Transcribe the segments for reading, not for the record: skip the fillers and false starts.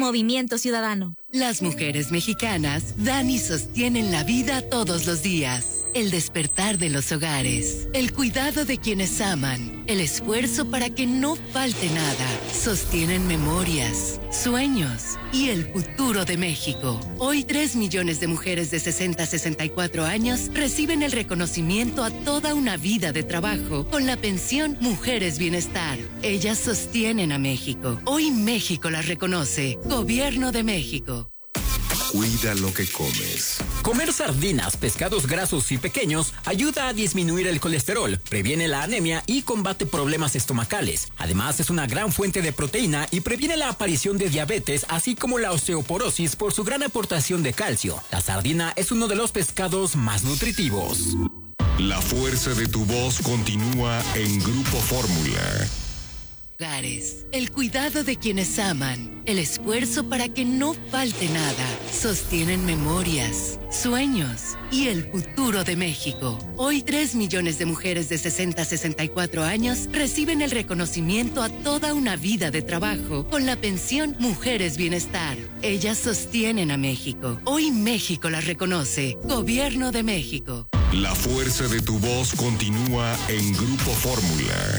Movimiento Ciudadano. Las mujeres mexicanas dan y sostienen la vida todos los días. El despertar de los hogares, el cuidado de quienes aman, el esfuerzo para que no falte nada, sostienen memorias, sueños y el futuro de México. Hoy 3 millones de mujeres de 60 a 64 años reciben el reconocimiento a toda una vida de trabajo con la pensión Mujeres Bienestar. Ellas sostienen a México. Hoy México las reconoce. Gobierno de México. Cuida lo que comes. Comer sardinas, pescados grasos y pequeños ayuda a disminuir el colesterol, previene la anemia y combate problemas estomacales. Además, es una gran fuente de proteína y previene la aparición de diabetes, así como la osteoporosis por su gran aportación de calcio. La sardina es uno de los pescados más nutritivos. La fuerza de tu voz continúa en Grupo Fórmula. Hogares, el cuidado de quienes aman, el esfuerzo para que no falte nada, sostienen memorias, sueños y el futuro de México. Hoy 3 millones de mujeres de 60 a 64 años reciben el reconocimiento a toda una vida de trabajo con la pensión Mujeres Bienestar. Ellas sostienen a México. Hoy México las reconoce. Gobierno de México. La fuerza de tu voz continúa en Grupo Fórmula.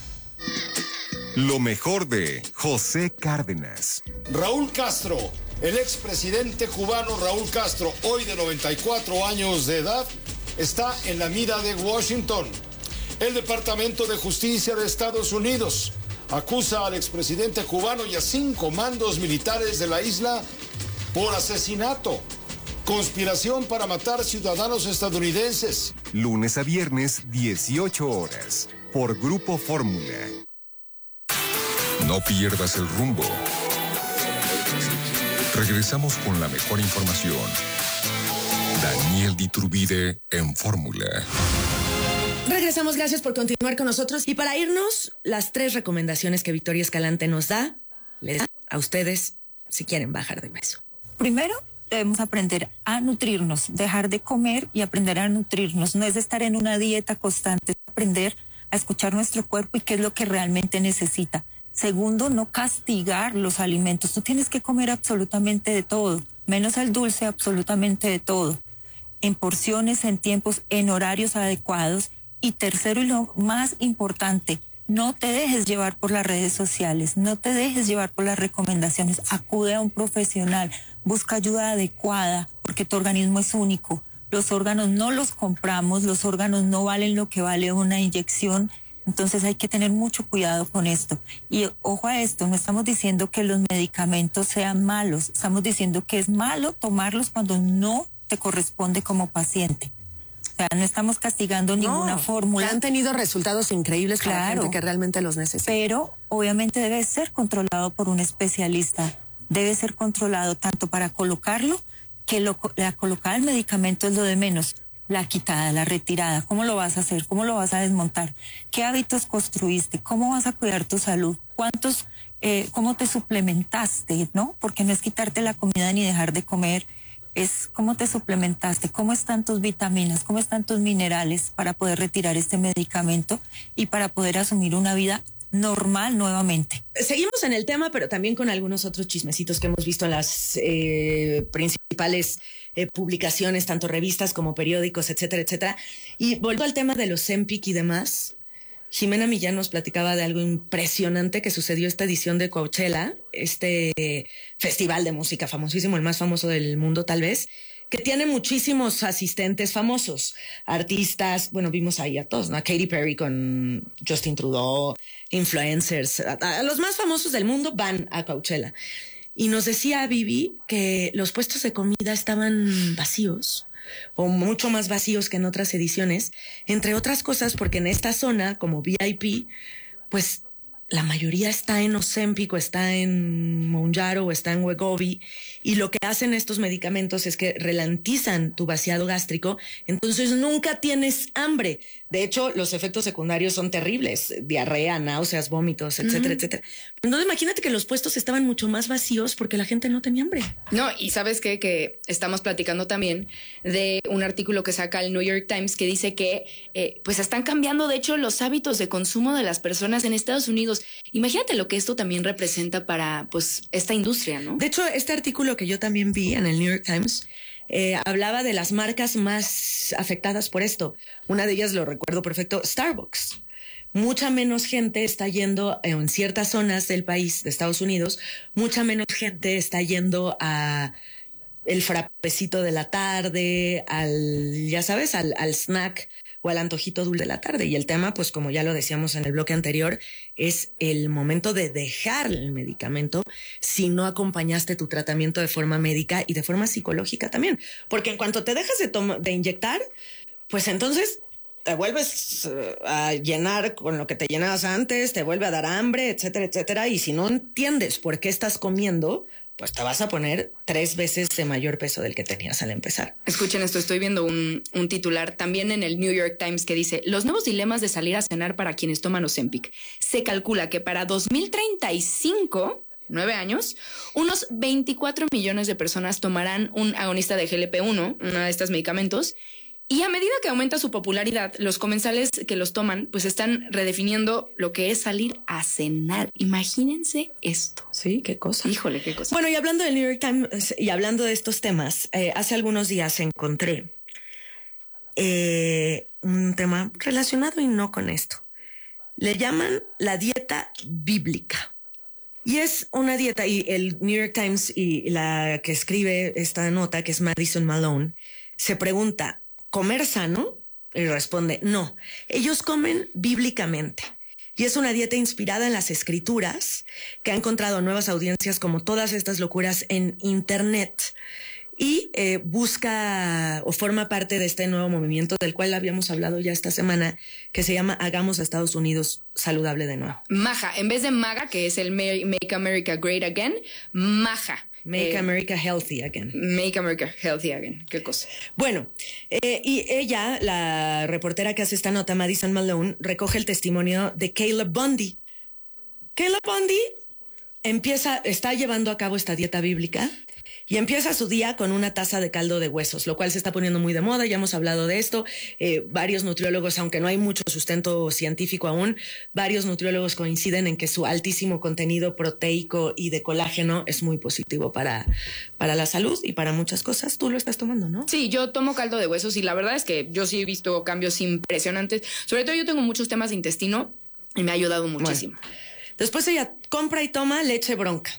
Lo mejor de José Cárdenas. Raúl Castro, el expresidente cubano Raúl Castro, hoy de 94 años de edad, está en la mira de Washington. El Departamento de Justicia de Estados Unidos acusa al expresidente cubano y a 5 mandos militares de la isla por asesinato, conspiración para matar ciudadanos estadounidenses. Lunes a viernes, 18 horas, por Grupo Fórmula. No pierdas el rumbo. Regresamos con la mejor información. Daniel Diturbide en Fórmula. Regresamos, gracias por continuar con nosotros. Y para irnos, las 3 recomendaciones que Victoria Escalante nos da, les da a ustedes si quieren bajar de peso. Primero, debemos aprender a nutrirnos, dejar de comer y aprender a nutrirnos. No es estar en una dieta constante, es aprender a escuchar nuestro cuerpo y qué es lo que realmente necesita. Segundo, no castigar los alimentos. Tú tienes que comer absolutamente de todo, menos el dulce, absolutamente de todo, en porciones, en tiempos, en horarios adecuados. Y tercero, y lo más importante, no te dejes llevar por las redes sociales, no te dejes llevar por las recomendaciones. Acude a un profesional, busca ayuda adecuada, porque tu organismo es único. Los órganos no los compramos, los órganos no valen lo que vale una inyección. Entonces hay que tener mucho cuidado con esto. Y ojo a esto, no estamos diciendo que los medicamentos sean malos, estamos diciendo que es malo tomarlos cuando no te corresponde como paciente. O sea, no estamos castigando ninguna fórmula. Han tenido resultados increíbles para la gente que realmente los necesita. Pero obviamente debe ser controlado por un especialista. Debe ser controlado tanto para colocarlo, que la colocada del medicamento es lo de menos. La quitada, la retirada, ¿cómo lo vas a hacer? ¿Cómo lo vas a desmontar? ¿Qué hábitos construiste? ¿Cómo vas a cuidar tu salud? ¿Cómo te suplementaste, no? Porque no es quitarte la comida ni dejar de comer, es cómo te suplementaste, cómo están tus vitaminas, cómo están tus minerales para poder retirar este medicamento y para poder asumir una vida normal nuevamente. Seguimos en el tema, pero también con algunos otros chismecitos que hemos visto en las principales publicaciones, tanto revistas como periódicos, etcétera, etcétera. Y volviendo al tema de los Ozempic y demás, Jimena Millán nos platicaba de algo impresionante que sucedió esta edición de Coachella, este festival de música famosísimo, el más famoso del mundo tal vez, que tiene muchísimos asistentes famosos, artistas, bueno, vimos ahí a todos, ¿no? A Katy Perry con Justin Trudeau, influencers, a los más famosos del mundo van a Coachella. Y nos decía Vivi que los puestos de comida estaban vacíos, o mucho más vacíos que en otras ediciones, entre otras cosas porque en esta zona, como VIP, pues la mayoría está en Ozempic, o está en Mounjaro, o está en Wegovy, y lo que hacen estos medicamentos es que ralentizan tu vaciado gástrico, entonces nunca tienes hambre. De hecho, los efectos secundarios son terribles, diarrea, náuseas, vómitos, etcétera, etcétera. Entonces imagínate que los puestos estaban mucho más vacíos porque la gente no tenía hambre. No, y ¿sabes qué? Que estamos platicando también de un artículo que saca el New York Times que dice que pues están cambiando, de hecho, los hábitos de consumo de las personas en Estados Unidos. medicamentos. Imagínate lo que esto también representa para pues esta industria, ¿no? De hecho, este artículo que yo también vi en el New York Times hablaba de las marcas más afectadas por esto. Una de ellas, lo recuerdo perfecto, Starbucks. Mucha menos gente está yendo en ciertas zonas del país, de Estados Unidos, mucha menos gente está yendo a el frapecito de la tarde, ya sabes, al snack o al antojito dulce de la tarde. Y el tema, pues como ya lo decíamos en el bloque anterior, es el momento de dejar el medicamento si no acompañaste tu tratamiento de forma médica y de forma psicológica también. Porque en cuanto te dejas de inyectar, pues entonces te vuelves a llenar con lo que te llenabas antes, te vuelve a dar hambre, etcétera, etcétera. Y si no entiendes por qué estás comiendo, pues te vas a poner 3 veces de mayor peso del que tenías al empezar. Escuchen esto, estoy viendo un titular también en el New York Times que dice: los nuevos dilemas de salir a cenar para quienes toman Ozempic. Se calcula que para 2035, 9 años, unos 24 millones de personas tomarán un agonista de GLP-1, uno de estos medicamentos. Y a medida que aumenta su popularidad, los comensales que los toman pues están redefiniendo lo que es salir a cenar. Imagínense esto. Sí, qué cosa. Híjole, qué cosa. Bueno, y hablando del New York Times y hablando de estos temas, hace algunos días encontré un tema relacionado y no con esto. Le llaman la dieta bíblica. Y es una dieta, y el New York Times y la que escribe esta nota, que es Madison Malone, se pregunta: ¿comer sano? Y responde, no, ellos comen bíblicamente. Y es una dieta inspirada en las escrituras que ha encontrado nuevas audiencias como todas estas locuras en Internet. Y busca o forma parte de este nuevo movimiento del cual habíamos hablado ya esta semana, que se llama Hagamos a Estados Unidos saludable de nuevo. MAGA, en vez de MAGA, que es el Make America Great Again, MAGA. Make America Healthy Again. Make America Healthy Again. Qué cosa. Bueno, y ella, la reportera que hace esta nota, Madison Malone, recoge el testimonio de Caleb Bundy. Caleb Bundy está llevando a cabo esta dieta bíblica y empieza su día con una taza de caldo de huesos, lo cual se está poniendo muy de moda. Ya hemos hablado de esto. Varios nutriólogos, aunque no hay mucho sustento científico aún, varios nutriólogos coinciden en que su altísimo contenido proteico y de colágeno es muy positivo para la salud y para muchas cosas. Tú lo estás tomando, ¿no? Sí, yo tomo caldo de huesos y la verdad es que yo sí he visto cambios impresionantes. Sobre todo yo tengo muchos temas de intestino y me ha ayudado muchísimo. Bueno, después ella compra y toma leche bronca.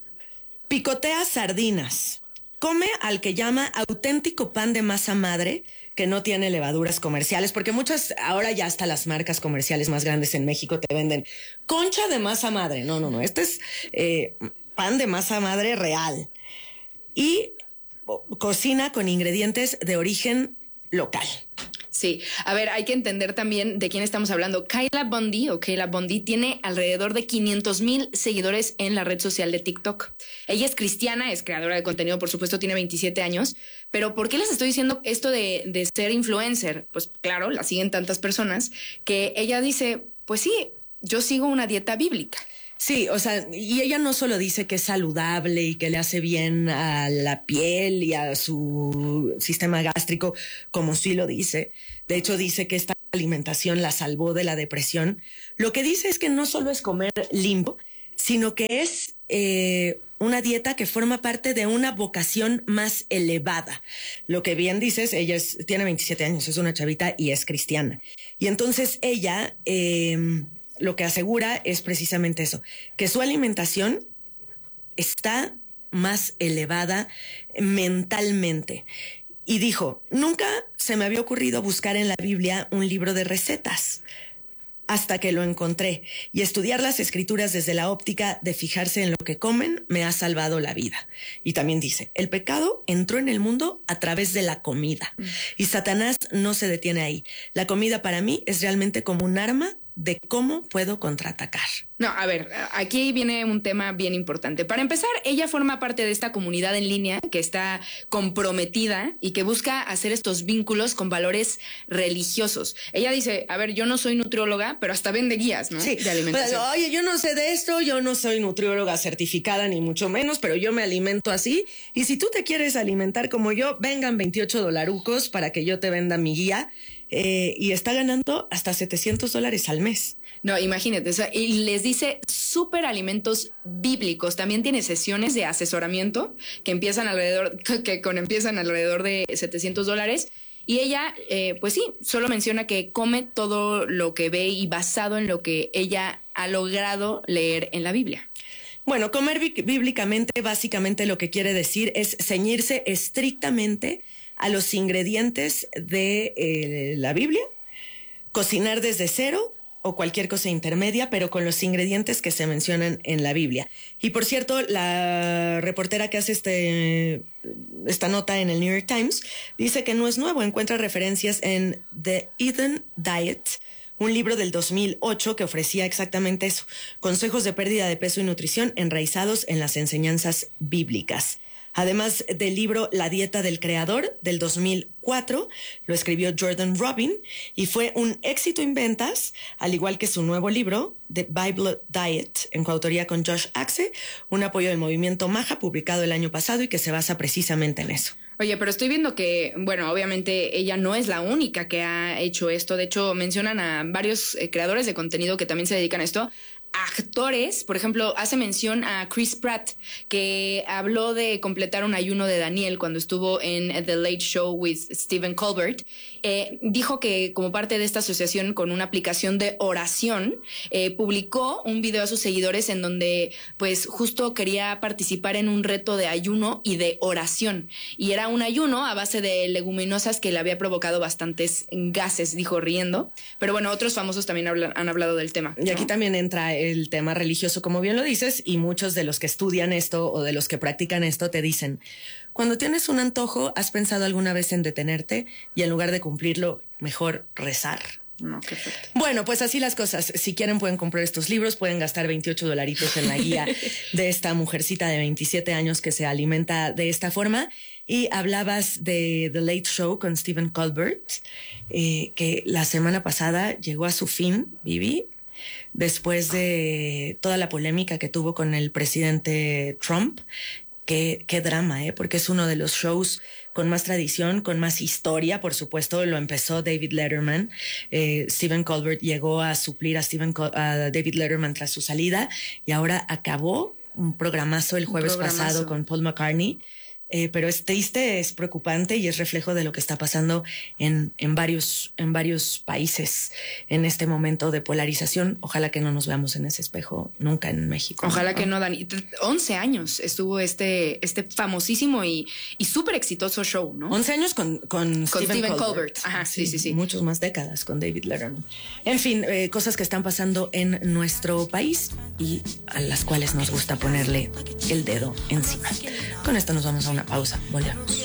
Picotea sardinas. Come al que llama auténtico pan de masa madre, que no tiene levaduras comerciales, porque ahora ya hasta las marcas comerciales más grandes en México te venden concha de masa madre. No. Este es pan de masa madre real. Y cocina con ingredientes de origen local. Sí, a ver, hay que entender también de quién estamos hablando. Caleb Bundy tiene alrededor de 500,000 seguidores en la red social de TikTok. Ella es cristiana, es creadora de contenido, por supuesto, tiene 27 años. Pero ¿por qué les estoy diciendo esto de ser influencer? Pues claro, la siguen tantas personas que ella dice, pues sí, yo sigo una dieta bíblica. Sí, o sea, y ella no solo dice que es saludable y que le hace bien a la piel y a su sistema gástrico, como sí lo dice. De hecho, dice que esta alimentación la salvó de la depresión. Lo que dice es que no solo es comer limpio, sino que es una dieta que forma parte de una vocación más elevada. Lo que bien dices, ella tiene 27 años, es una chavita y es cristiana. Y entonces ella lo que asegura es precisamente eso, que su alimentación está más elevada mentalmente. Y dijo, nunca se me había ocurrido buscar en la Biblia un libro de recetas hasta que lo encontré, y estudiar las escrituras desde la óptica de fijarse en lo que comen me ha salvado la vida. Y también dice, el pecado entró en el mundo a través de la comida y Satanás no se detiene ahí. La comida para mí es realmente como un arma de cómo puedo contraatacar. No, a ver, aquí viene un tema bien importante. Para empezar, ella forma parte de esta comunidad en línea que está comprometida y que busca hacer estos vínculos con valores religiosos. Ella dice, a ver, yo no soy nutrióloga, pero hasta vende guías, ¿no? Sí, de alimentación. Pero, oye, yo no sé de esto, yo no soy nutrióloga certificada ni mucho menos, pero yo me alimento así. Y si tú te quieres alimentar como yo, vengan $28 para que yo te venda mi guía. y está ganando hasta $700 al mes. No, imagínate, o sea, y les dice súper alimentos bíblicos. También tiene sesiones de asesoramiento que empiezan alrededor de $700. Y ella, pues sí, solo menciona que come todo lo que ve y basado en lo que ella ha logrado leer en la Biblia. Bueno, comer bíblicamente básicamente lo que quiere decir es ceñirse estrictamente a los ingredientes de la Biblia, cocinar desde cero o cualquier cosa intermedia, pero con los ingredientes que se mencionan en la Biblia. Y por cierto, la reportera que hace esta nota en el New York Times dice que no es nuevo, encuentra referencias en The Eden Diet, un libro del 2008 que ofrecía exactamente eso, consejos de pérdida de peso y nutrición enraizados en las enseñanzas bíblicas. Además del libro La dieta del creador del 2004, lo escribió Jordan Rubin y fue un éxito en ventas, al igual que su nuevo libro, The Bible Diet, en coautoría con Josh Axe, un apoyo del movimiento Maja publicado el año pasado y que se basa precisamente en eso. Oye, pero estoy viendo que, bueno, obviamente ella no es la única que ha hecho esto. De hecho, mencionan a varios creadores de contenido que también se dedican a esto. Actores, por ejemplo, hace mención a Chris Pratt, que habló de completar un ayuno de Daniel cuando estuvo en The Late Show with Stephen Colbert. Dijo que como parte de esta asociación con una aplicación de oración, publicó un video a sus seguidores en donde pues justo quería participar en un reto de ayuno y de oración. Y era un ayuno a base de leguminosas que le había provocado bastantes gases, dijo riendo. Pero bueno, otros famosos también han hablado del tema, ¿no? Y aquí también entra el tema religioso, como bien lo dices, y muchos de los que estudian esto o de los que practican esto te dicen, cuando tienes un antojo, ¿has pensado alguna vez en detenerte y en lugar de cumplirlo, mejor rezar? No, qué fuerte. Bueno, pues así las cosas. Si quieren pueden comprar estos libros, pueden gastar $28 en la guía de esta mujercita de 27 años que se alimenta de esta forma. Y hablabas de The Late Show con Stephen Colbert, que la semana pasada llegó a su fin, Vivi, después de toda la polémica que tuvo con el presidente Trump. Qué drama, porque es uno de los shows con más tradición, con más historia. Por supuesto, lo empezó David Letterman. Stephen Colbert llegó a suplir a David Letterman tras su salida y ahora acabó un programazo el jueves pasado con Paul McCartney. Pero es triste, es preocupante y es reflejo de lo que está pasando en varios países en este momento de polarización. Ojalá que no nos veamos en ese espejo nunca en México. Ojalá que no, Dani. 11 años estuvo este famosísimo y súper exitoso show, ¿no? 11 años con Stephen Colbert. Ajá, sí. Muchas más décadas con David Letterman. En fin, cosas que están pasando en nuestro país y a las cuales nos gusta ponerle el dedo encima. Con esto nos vamos a una pausa. Volvemos.